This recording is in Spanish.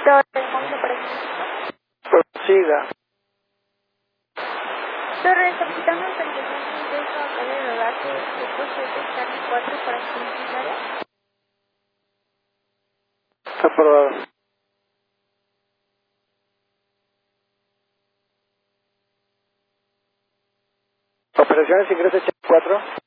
Torre, vamos a aparecer. Prosiga. Torre, capitán, autorización de ingreso a calle de rodaje, después de estar en 4 para funcionar. Aprobado. Operaciones ingreso 4.